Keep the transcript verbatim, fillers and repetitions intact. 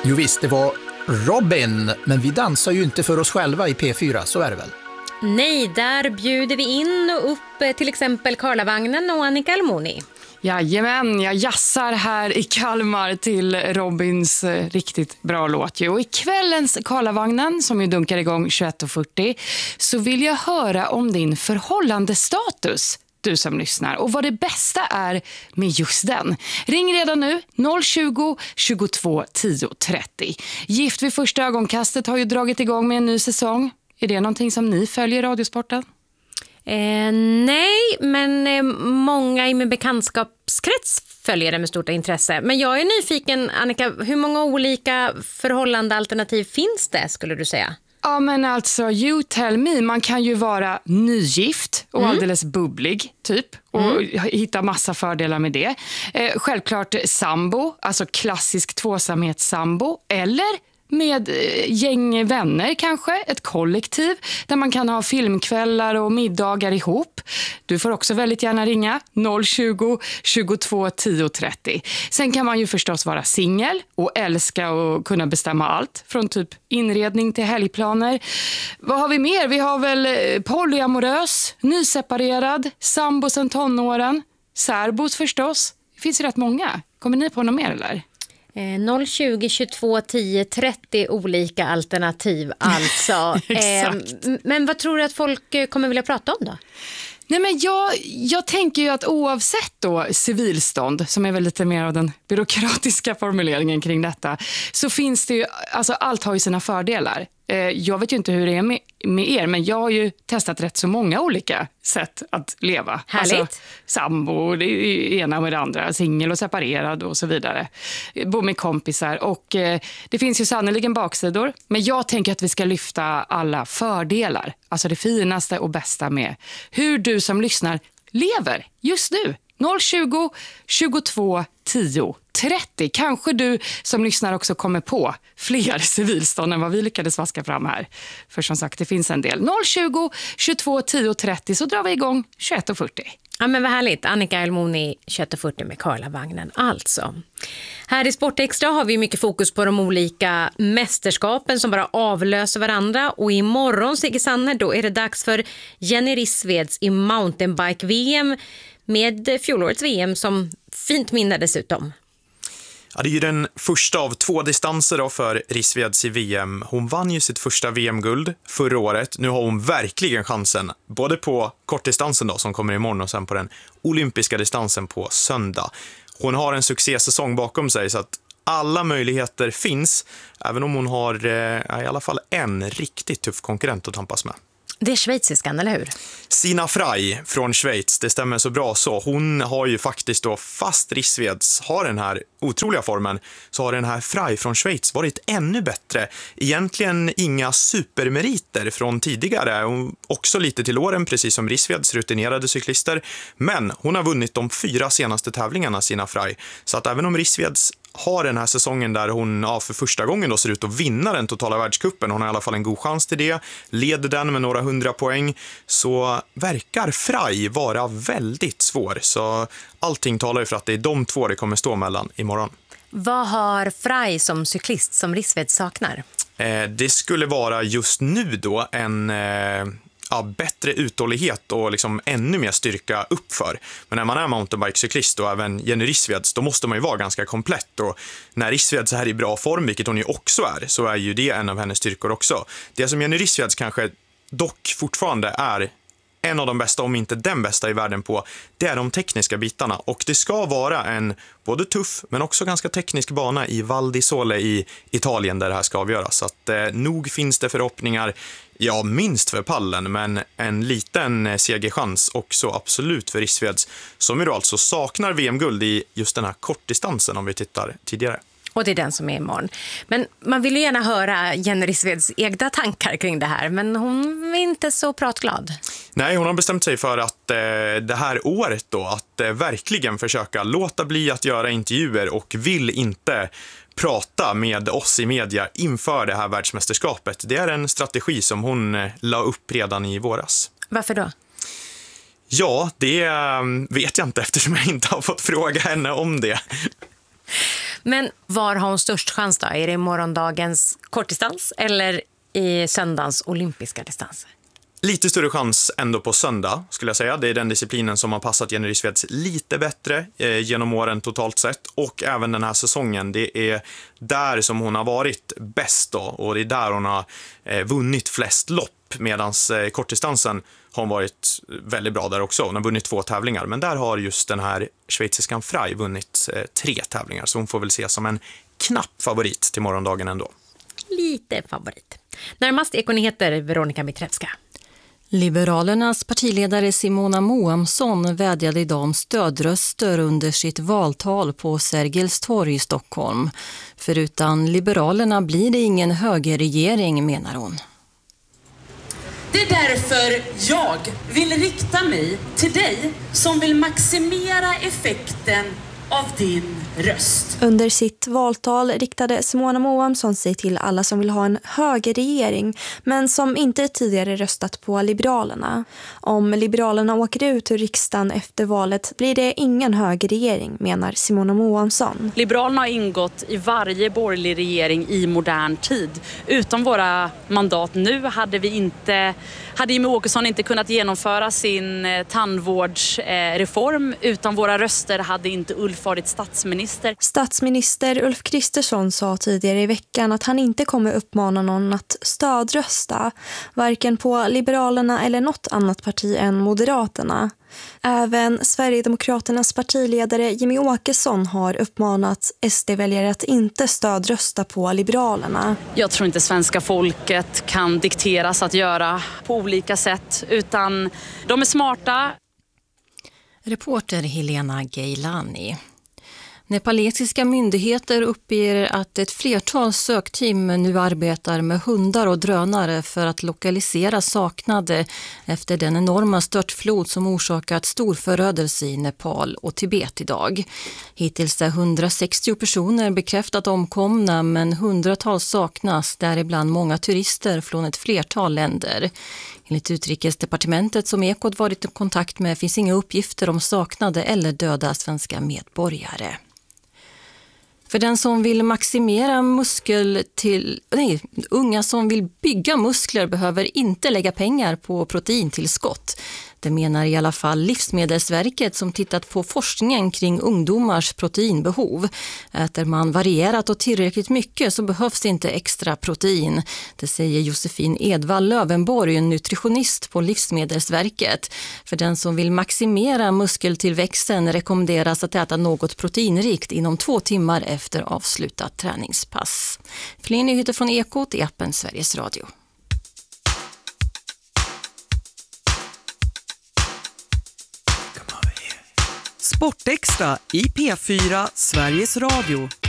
Jo visst, det var Robin, men vi dansar ju inte för oss själva i P fyra, så är det väl? Nej, där bjuder vi in och upp till exempel Karlavagnen och Annika Almoni. Jajamän, jag jassar här i Kalmar till Robins eh, riktigt bra låt. Och i kvällens Karlavagnen, som ju dunkar igång tjugoett och fyrtio, så vill jag höra om din förhållandestatus, du som lyssnar, och vad det bästa är med just den. Ring redan nu, noll tjugo, tjugotvå, tio, trettio. Gift vid första ögonkastet har ju dragit igång med en ny säsong. Är det någonting som ni följer i Radiosporten? Eh, nej, men eh, många i min bekantskapskrets följer det med stort intresse. Men jag är nyfiken, Annika, hur många olika förhållandealternativ finns det, skulle du säga? Ja, men alltså, you tell me. Man kan ju vara nygift och mm. alldeles bubblig, typ. Och mm. hitta massa fördelar med det. Eh, självklart sambo, alltså klassisk tvåsamhetssambo. Eller med gäng vänner kanske, ett kollektiv där man kan ha filmkvällar och middagar ihop. Du får också väldigt gärna ringa noll tjugo, tjugotvå, tio, trettio. Sen kan man ju förstås vara singel och älska och kunna bestämma allt från typ inredning till helgplaner. Vad har vi mer? Vi har väl polyamorös, nyseparerad, sambo sen tonåren, särbos förstås. Det finns ju rätt många. Kommer ni på något mer eller? noll tjugo, tjugotvå, tio, trettio olika alternativ alltså. Exakt. Men vad tror du att folk kommer vilja prata om då? Nej, men jag, jag tänker ju att oavsett då civilstånd, som är väl lite mer av den byråkratiska formuleringen kring detta, så finns det ju, alltså allt har ju sina fördelar. Eh, jag vet ju inte hur det är med, med er, men jag har ju testat rätt så många olika sätt att leva. Härligt. Alltså sambo, det ena med det andra, singel och separerad och så vidare. Bo med kompisar och eh, det finns ju sannoliken baksidor, men jag tänker att vi ska lyfta alla fördelar. Alltså det finaste och bästa med hur du som lyssnar lever just nu. noll tjugo, tjugotvå, tio, trettio. Kanske du som lyssnar också kommer på fler civilstånd än vad vi lyckades vaska fram här. För som sagt, det finns en del. noll tjugo, tjugotvå, tio, trettio, så drar vi igång tjugoett och fyrtio. Ja, men vad härligt. Annika Almoni, tjugoett och fyrtio med Karlavagnen alltså. Här i Sportextra har vi mycket fokus på de olika mästerskapen som bara avlöser varandra. Och imorgon, Sigge Sanne, då är det dags för Jenny Rissveds i mountainbike-V M med fjolårets V M som fint minne dessutom. Ja, det är ju den första av två distanser då för Rissveds i V M. Hon vann ju sitt första V M-guld förra året. Nu har hon verkligen chansen, både på kortdistansen då, som kommer imorgon, och sen på den olympiska distansen på söndag. Hon har en succésäsong bakom sig, så att alla möjligheter finns, även om hon har eh, i alla fall en riktigt tuff konkurrent att tampas med. Det är schweiziskan, eller hur? Sina Frey från Schweiz, det stämmer så bra så. Hon har ju faktiskt då, fast Rissveds har den här otroliga formen, så har den här Frey från Schweiz varit ännu bättre. Egentligen inga supermeriter från tidigare, hon också lite till åren, precis som Rissveds rutinerade cyklister. Men hon har vunnit de fyra senaste tävlingarna, Sina Frey. Så att även om Rissveds har den här säsongen där hon ja, för första gången då ser ut att vinna den totala världscupen. Hon har i alla fall en god chans till det. Leder den med några hundra poäng. Så verkar Frey vara väldigt svår. Så allting talar ju för att det är de två det kommer stå mellan imorgon. Vad har Frey som cyklist som Rissved saknar? Eh, det skulle vara just nu då en... Eh, Ja, bättre uthållighet och liksom ännu mer styrka uppför. Men när man är mountainbike-cyklist och även Jenny Rissveds, då måste man ju vara ganska komplett. Och när Rissveds är i bra form, vilket hon ju också är, så är ju det en av hennes styrkor också. Det som Jenny Rissveds kanske dock fortfarande är en av de bästa, om inte den bästa i världen på, det är de tekniska bitarna. Och det ska vara en både tuff men också ganska teknisk bana i Val di Sole i Italien där det här ska avgöras. Så att eh, nog finns det förhoppningar, ja minst för pallen, men en liten segerchans också absolut för Rissveds, som ju då alltså saknar V M-guld i just den här kortdistansen om vi tittar tidigare. Och det är den som är imorgon. Men man vill ju gärna höra Jenny Rissveds egna tankar kring det här. Men hon är inte så pratglad. Nej, hon har bestämt sig för att eh, det här året då, att eh, verkligen försöka låta bli att göra intervjuer och vill inte prata med oss i media inför det här världsmästerskapet. Det är en strategi som hon eh, la upp redan i våras. Varför då? Ja, det eh, vet jag inte eftersom jag inte har fått fråga henne om det. Men var har hon störst chans då? Är det i morgondagens kortdistans eller i söndagens olympiska distanser? Lite större chans ändå på söndag skulle jag säga. Det är den disciplinen som har passat Jenny Rissveds lite bättre eh, genom åren totalt sett. Och även den här säsongen. Det är där som hon har varit bäst då. Och det är där hon har eh, vunnit flest lopp. Medan eh, kortdistansen har hon varit väldigt bra där också. Hon har vunnit två tävlingar. Men där har just den här schweiziskan Frey vunnit eh, tre tävlingar. Så hon får väl ses som en knapp favorit till morgondagen ändå. Lite favorit. Närmast Ekonyheter, Veronica Mitrevska. Liberalernas partiledare Simona Moamsson vädjade idag om stödröster under sitt valtal på Sergels torg i Stockholm. För utan Liberalerna blir det ingen högerregering, menar hon. Det är därför jag vill rikta mig till dig som vill maximera effekten av din röst. Under sitt valtal riktade Simona Moamsson sig till alla som vill ha en högerregering men som inte tidigare röstat på Liberalerna. Om Liberalerna åker ut ur riksdagen efter valet blir det ingen högerregering, menar Simona Moamsson. Liberalerna har ingått i varje borgerlig regering i modern tid. Utan våra mandat nu hade vi inte hade Jimmie Åkesson inte kunnat genomföra sin eh, tandvårdsreform. Eh, utan våra röster hade inte Ulf varit statsminister. Statsminister Ulf Kristersson sa tidigare i veckan att han inte kommer uppmana någon att stödrösta, varken på Liberalerna eller något annat parti än Moderaterna. Även Sverigedemokraternas partiledare Jimmie Åkesson har uppmanat S D-väljare att inte stödrösta på Liberalerna. Jag tror inte svenska folket kan dikteras att göra på olika sätt, utan de är smarta. Reporter Helena Geilani. Nepalesiska myndigheter uppger att ett flertal sökteam nu arbetar med hundar och drönare för att lokalisera saknade efter den enorma störtflod som orsakat stor förödelse i Nepal och Tibet idag. Hittills är hundrasextio personer bekräftat omkomna, men hundratals saknas, däribland många turister från ett flertal länder. Enligt Utrikesdepartementet som Ekot varit i kontakt med finns inga uppgifter om saknade eller döda svenska medborgare. För den som vill maximera muskel till... Nej, unga som vill bygga muskler behöver inte lägga pengar på proteintillskott. Det menar i alla fall Livsmedelsverket som tittat på forskningen kring ungdomars proteinbehov. Äter man varierat och tillräckligt mycket så behövs inte extra protein. Det säger Josefin Edvall Lövenborg, en nutritionist på Livsmedelsverket. För den som vill maximera muskeltillväxten rekommenderas att äta något proteinrikt inom två timmar efter avslutat träningspass. Fler nyheter från Ekot i appen Sveriges Radio. Sportextra i P fyra Sveriges Radio.